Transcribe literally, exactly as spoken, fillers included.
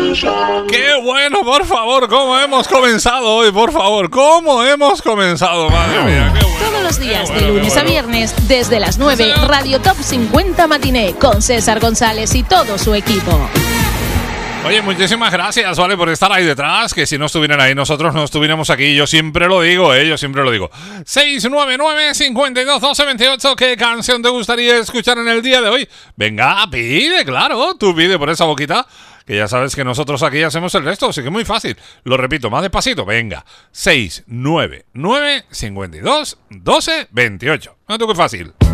Qué bueno, por favor, cómo hemos comenzado hoy, por favor, cómo hemos comenzado, madre mía, qué bueno. Todos los días, Qué de bueno, lunes qué a bueno. viernes, desde las nueve, Radio Top cincuenta Matiné, con César González y todo su equipo. Oye, muchísimas gracias, ¿vale? Por estar ahí detrás, que si no estuvieran ahí nosotros no estuviéramos aquí, yo siempre lo digo, ¿eh? Yo siempre lo digo. seis nueve nueve, cinco dos, doce, veintiocho, ¿qué canción te gustaría escuchar en el día de hoy? Venga, pide, claro, tú pide por esa boquita, que ya sabes que nosotros aquí hacemos el resto, así que muy fácil. Lo repito, más despacito, venga. seis nueve nueve, cinco dos, doce, veintiocho. No, tú qué fácil.